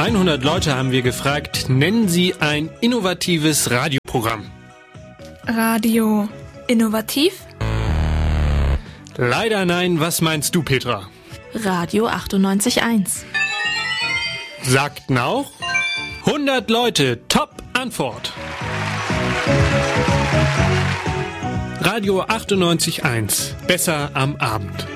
100 Leute haben wir gefragt, nennen Sie ein innovatives Radioprogramm. Radio innovativ? Leider nein, was meinst du, Petra? Radio 98.1. Sagten auch 100 Leute, Top-Antwort. Radio 98.1, besser am Abend.